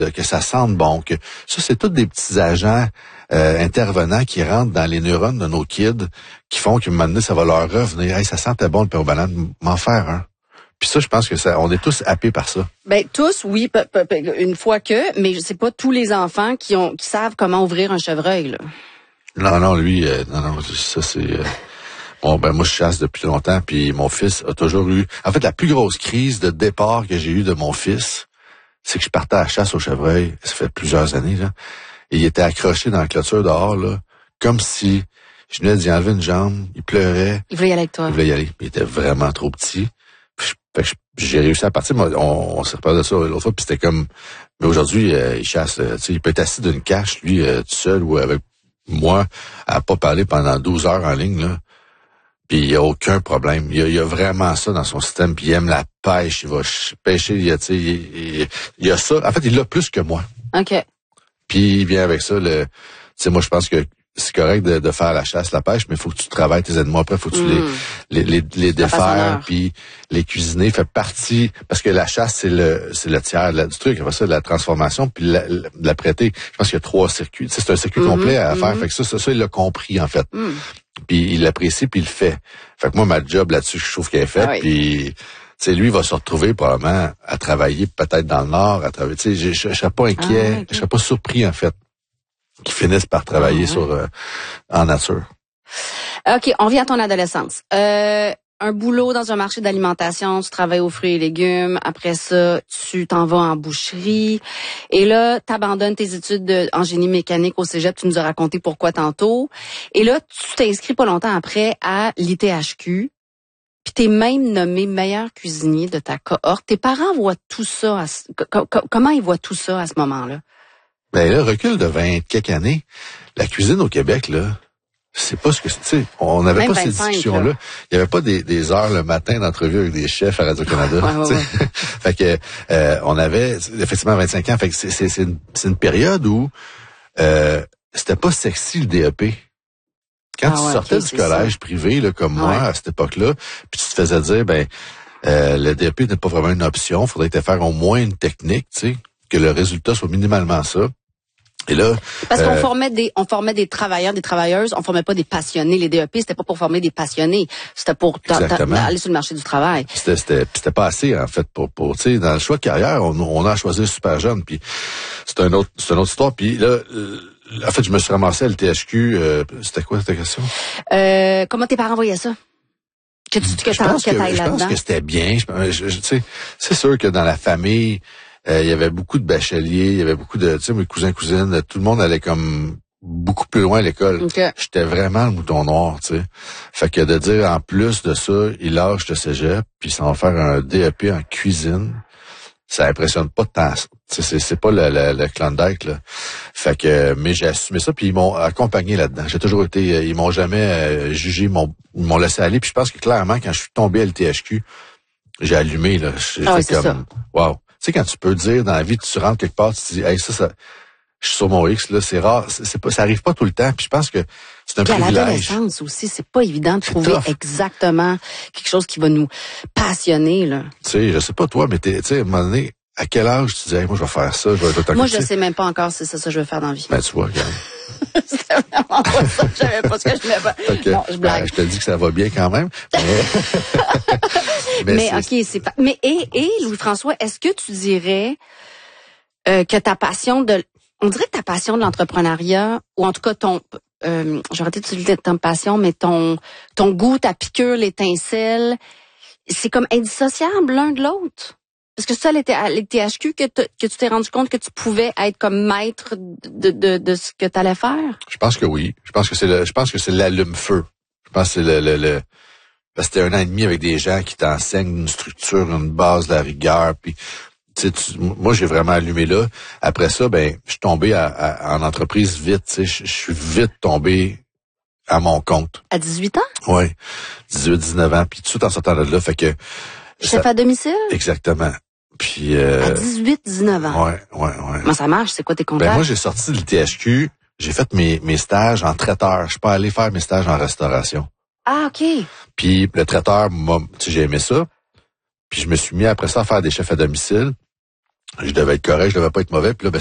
que ça sente bon, que ça, c'est tous des petits agents intervenants qui rentrent dans les neurones de nos kids, qui font qu'à un moment donné, ça va leur revenir. Hey, ça sentait bon le pain aux bananes, m'en faire un. Puis ça, je pense que ça, on est tous happés par ça. Ben tous, oui, une fois que, mais c'est pas tous les enfants qui savent comment ouvrir un chevreuil, là. Non, lui, non, ça c'est. Bon, ben moi je chasse depuis longtemps, puis mon fils a toujours eu. En fait, la plus grosse crise de départ que j'ai eue de mon fils, c'est que je partais à la chasse au chevreuil. Ça fait plusieurs années là. Et il était accroché dans la clôture dehors là, comme si je venais d'y enlever une jambe. Il pleurait. Il voulait y aller avec toi. Il voulait y aller. Il était vraiment trop petit. Fait que j'ai réussi à partir. Moi, on s'est reparlé de ça l'autre fois, puis c'était comme. Mais aujourd'hui, il chasse. Tu sais, il peut être assis d'une cache, lui, tout seul ou avec moi, à pas parler pendant 12 heures en ligne là. Puis il y a aucun problème. Il y a vraiment ça dans son système. Puis il aime la pêche. Il va pêcher. Il y a ça. En fait, il l'a plus que moi. OK. Puis il vient avec ça. Tu sais, moi, je pense que c'est correct de faire la chasse, la pêche, mais il faut que tu travailles tes animaux. Après, il faut que tu les défaire, puis les cuisiner. Fait partie, parce que la chasse, c'est le tiers du truc. Après ça, la transformation, puis la prêter. Je pense qu'il y a 3 circuits. Tu sais, c'est un circuit complet à faire. Fait que ça, il l'a compris, en fait. Puis il l'apprécie, puis il le fait. Fait que moi, ma job là-dessus, je trouve qu'elle est faite. Puis, tu sais, lui, il va se retrouver probablement à travailler peut-être dans le Nord, à travailler. Tu sais, je serais pas inquiet, je serais pas surpris, en fait, qu'ils finissent par travailler en nature. OK, on vient à ton adolescence. Un boulot dans un marché d'alimentation, tu travailles aux fruits et légumes. Après ça, tu t'en vas en boucherie. Et là, tu abandonnes tes études en génie mécanique au cégep. Tu nous as raconté pourquoi tantôt. Et là, tu t'inscris pas longtemps après à l'ITHQ. Puis t'es même nommé meilleur cuisinier de ta cohorte. Tes parents voient tout ça. Comment ils voient tout ça à ce moment-là? Ben là, recul de 20 quelques années. La cuisine au Québec, là, c'est pas ce que, tu sais, on n'avait pas ces discussions-là. Là. Il y avait pas des heures le matin d'entrevue avec des chefs à Radio-Canada. Fait que, on avait, effectivement, 25 ans. Fait que c'est une période où, c'était pas sexy le DEP. Quand tu sortais du collège privé, là, comme moi, à cette époque-là, puis tu te faisais dire, le DEP n'est pas vraiment une option. Faudrait te faire au moins une technique, tu sais, que le résultat soit minimalement ça. Et là, parce qu'on formait des travailleurs, des travailleuses, on formait pas des passionnés. Les DEP, c'était pas pour former des passionnés, c'était pour aller sur le marché du travail. C'était pas assez en fait pour tu sais, dans le choix de carrière, on a choisi super jeune, puis c'est une autre histoire. Puis là, en fait, je me suis ramassé à l'THQ. C'était quoi ta question? Comment tes parents voyaient ça? Je pense que c'était bien. Tu sais, c'est sûr que dans la famille. Il y avait beaucoup de bacheliers, il y avait beaucoup de, tu sais, mes cousins, cousines, tout le monde allait comme beaucoup plus loin à l'école. Okay. J'étais vraiment le mouton noir, tu sais. Fait que de dire, en plus de ça, il lâche de cégep, puis ça va faire un DEP en cuisine, ça impressionne pas tant. C'est pas le Klondike, là. Fait que, mais j'ai assumé ça, puis ils m'ont accompagné là-dedans. J'ai toujours été, ils m'ont jamais jugé, ils m'ont laissé aller, puis je pense que clairement, quand je suis tombé à l'THQ, j'ai allumé, là. J'ai fait comme, wow. Tu sais, quand tu peux dire dans la vie, tu rentres quelque part, tu te dis, hey, ça, je suis sur mon X, là, c'est rare, ça arrive pas tout le temps, puis je pense que c'est un privilège. À l'adolescence aussi, c'est pas évident de trouver exactement quelque chose qui va nous passionner, là. Tu sais, je sais pas toi, mais tu sais, à un moment donné, à quel âge tu dis, hey, moi, je vais faire ça, je vais être moi, je sais même pas encore si c'est ça que je veux faire dans la vie. Ben, tu vois, regarde. C'était vraiment pas ça, je savais pas ce que je voulais faire. Okay. Non, je blague. Je te dis que ça va bien quand même. Mais OK, c'est pas. Mais et Louis-François, est-ce que tu dirais que ta passion on dirait que ta passion de l'entrepreneuriat, ou en tout cas j'aurais peut-être utilisé ta passion, mais ton goût, ta piqûre, l'étincelle, c'est comme indissociable l'un de l'autre? Est-ce que ça, à l'THQ, que tu t'es rendu compte que tu pouvais être comme maître de ce que tu allais faire? Je pense que oui. Je pense que c'est l'allume-feu. Je pense que c'est parce que c'était 1 an et demi avec des gens qui t'enseignent une structure, une base, de la rigueur, puis moi, j'ai vraiment allumé là. Après ça, je suis tombé en entreprise vite, tu sais, je suis vite tombé à mon compte. À 18 ans? Oui. 18, 19 ans, puis tout en sortant de là, fait que... Chef à domicile? Exactement. Puis à 18, 19 ans. Ouais. Comment ça marche? C'est quoi tes contacts? Moi, j'ai sorti de l'THQ, j'ai fait mes stages en traiteur. Je suis pas allé faire mes stages en restauration. Ah, OK. Puis le traiteur, j'ai aimé ça. Puis je me suis mis après ça à faire des chefs à domicile. je devais être correct, je devais pas être mauvais. Puis là, ben,